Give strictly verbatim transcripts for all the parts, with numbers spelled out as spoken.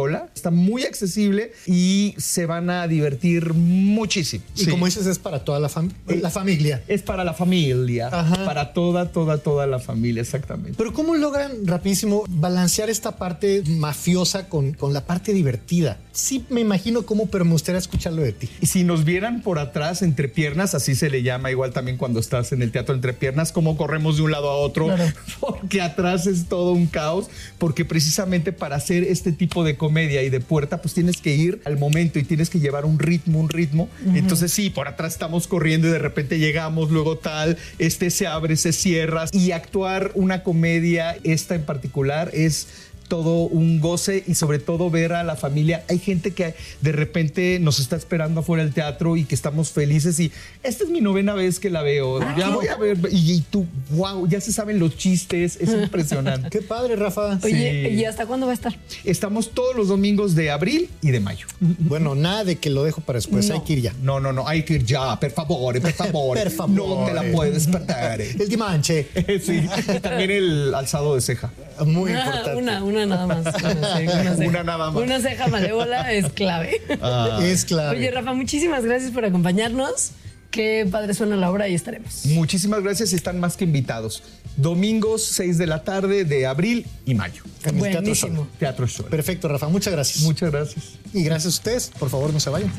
sola. Está muy accesible y se van a divertir muchísimo. Y sí, como dices, es para toda la, fam eh, la familia. Es para la familia. Ajá. Para toda, toda, toda la familia, exactamente. Pero ¿cómo logran, rapidísimo, balancear esta parte mafiosa con, con la parte divertida? Sí me imagino cómo, pero me gustaría escucharlo de ti. Y si nos vieran por atrás, entre piernas, así se le llama igual también cuando estás en el teatro entre piernas, cómo corremos de un lado a otro, claro, porque atrás es todo un caos, porque precisamente para hacer este tipo de comedia y de puerta, pues tienes que ir al momento y tienes que llevar un ritmo, un ritmo. Uh-huh. Entonces sí, por atrás estamos corriendo y de repente llegamos, luego tal, este se abre, se cierra. Y actuar una comedia, esta en particular, es todo un goce y sobre todo ver a la familia. Hay gente que de repente nos está esperando afuera del teatro y que estamos felices y esta es mi novena vez que la veo. Ah, ya voy a ver y, y tú, wow, ya se saben los chistes, es impresionante. Qué padre, Rafa. Oye, sí. ¿Y hasta cuándo va a estar? Estamos todos los domingos de abril y de mayo. Bueno, nada de que lo dejo para después, no. hay que ir ya. No, no, no, hay que ir ya, per favor, per favor. Per favor. No te la puedes perder. El dimanche. Sí, también el alzado de ceja. Muy importante. Una, una nada más. Una, ceja, una, ceja. una nada más. Una ceja malévola es clave. Ah, es clave. Oye, Rafa, muchísimas gracias por acompañarnos. Qué padre suena la obra y estaremos. Muchísimas gracias y están más que invitados. Domingos, seis de la tarde de abril y mayo. En el Teatro Buenísimo. Sol. Teatro Sol. Perfecto, Rafa. Muchas gracias. Muchas gracias. Y gracias a ustedes. Por favor, no se vayan.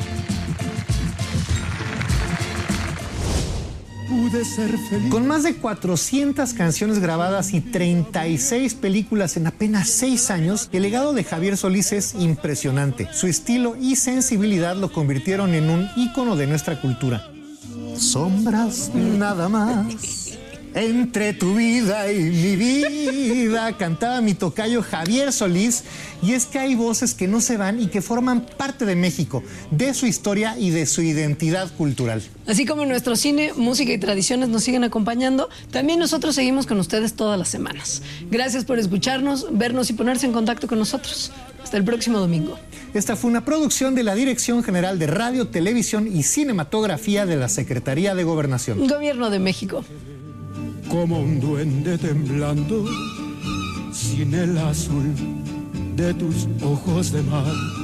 Pude ser feliz. Con más de cuatrocientas canciones grabadas y treinta y seis películas en apenas seis años, el legado de Javier Solís es impresionante. Su estilo y sensibilidad lo convirtieron en un ícono de nuestra cultura. Sombras nada más. Entre tu vida y mi vida, cantaba mi tocayo Javier Solís, y es que hay voces que no se van y que forman parte de México, de su historia y de su identidad cultural. Así como nuestro cine, música y tradiciones nos siguen acompañando, también nosotros seguimos con ustedes todas las semanas. Gracias por escucharnos, vernos y ponerse en contacto con nosotros. Hasta el próximo domingo. Esta fue una producción de la Dirección General de Radio, Televisión y Cinematografía de la Secretaría de Gobernación. Gobierno de México. Como un duende temblando, sin el azul de tus ojos de mar.